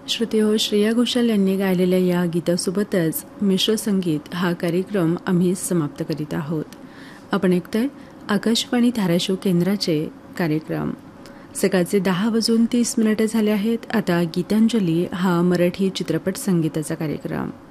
श्रोतेहो, श्रेया घोषाल यांनी गायलेल्या या गीतासोबतच मिश्र संगीत हा कार्यक्रम आम्ही समाप्त करीत आहोत. आपण ऐकतोय आकाशवाणी धाराशिव केंद्राचे कार्यक्रम. सकाळचे 10:30 झाले आहेत. आता गीतांजली हा मराठी चित्रपट संगीताचा कार्यक्रम.